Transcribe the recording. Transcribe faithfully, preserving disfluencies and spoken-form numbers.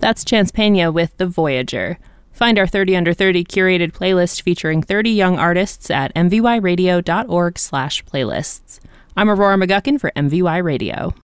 That's Chance Pena with The Voyager. Find our thirty under thirty curated playlist featuring thirty young artists at m v y radio dot org slash playlists. I'm Aurora McGuckin for M V Y Radio.